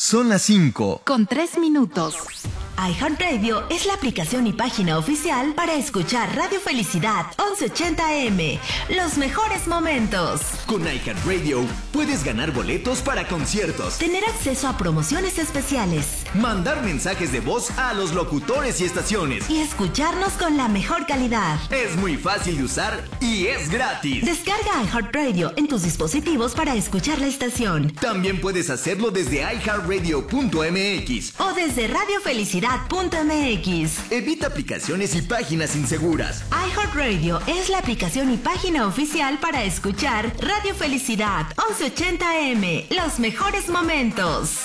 Son las 5. Con 3 minutos. iHeartRadio es la aplicación y página oficial para escuchar Radio Felicidad 1180 AM. Los mejores momentos. Con iHeartRadio puedes ganar boletos para conciertos, tener acceso a promociones especiales, mandar mensajes de voz a los locutores y estaciones y escucharnos con la mejor calidad. Es muy fácil de usar y es gratis. Descarga iHeartRadio en tus dispositivos para escuchar la estación. También puedes hacerlo desde iHeartRadio.mx o desde radiofelicidad.mx. Evita aplicaciones y páginas inseguras. iHeartRadio es la aplicación y página oficial para escuchar Radio Felicidad 1180 AM. Los mejores momentos.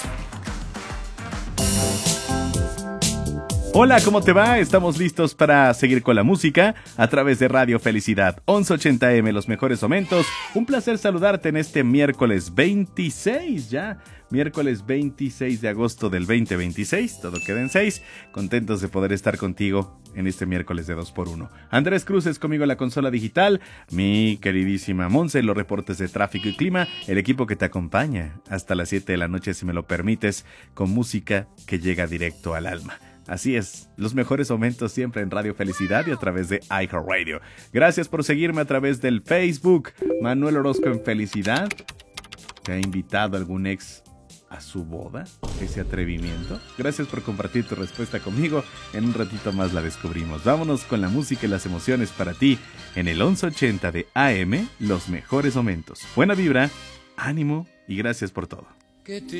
Hola, ¿cómo te va? Estamos listos para seguir con la música a través de Radio Felicidad 1180M, los mejores momentos. Un placer saludarte en este miércoles 26 ya. Miércoles 26 de agosto del 2026, todo queda en 6. Contentos de poder estar contigo en este miércoles de 2x1. Andrés Cruz es conmigo en la consola digital, mi queridísima Monse en los reportes de tráfico y clima, el equipo que te acompaña hasta las 7 de la noche, si me lo permites, con música que llega directo al alma. Así es, los mejores momentos siempre en Radio Felicidad y a través de iHeartRadio. Gracias por seguirme a través del Facebook. Manuel Orozco en Felicidad. ¿Te ha invitado algún ex a su boda? ¿Ese atrevimiento? Gracias por compartir tu respuesta conmigo. En un ratito más la descubrimos. Vámonos con la música y las emociones para ti en el 1180 de AM, los mejores momentos. Buena vibra, ánimo y gracias por todo. Que te